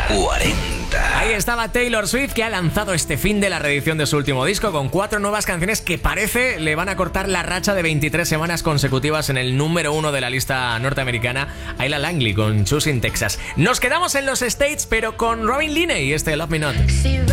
40. Ahí estaba Taylor Swift, que ha lanzado este fin de la reedición de su último disco con 4 nuevas canciones que parece le van a cortar la racha de 23 semanas consecutivas en el número 1 de la lista norteamericana, Ayla Langley con Choosing Texas. Nos quedamos en los States, pero con Robin Linney y este Love Me Not.